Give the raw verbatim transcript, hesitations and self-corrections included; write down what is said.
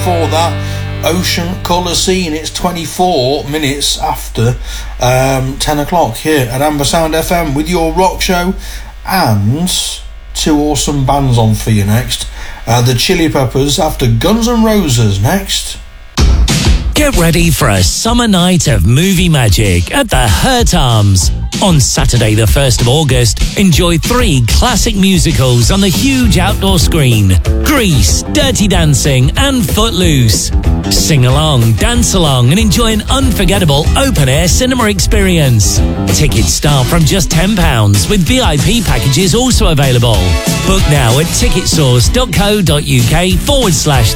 before that, Ocean Colour Scene. It's twenty-four minutes after um, ten o'clock here at Ambersound F M with your rock show, and two awesome bands on for you next. Uh, the Chili Peppers after Guns N' Roses next. Get ready for a summer night of movie magic at the Hurt Arms. On Saturday the first of August, enjoy three classic musicals on the huge outdoor screen. Grease, Dirty Dancing and Footloose. Sing along, dance along and enjoy an unforgettable open-air cinema experience. Tickets start from just ten pounds with V I P packages also available. Book now at ticketsource.co.uk forward slash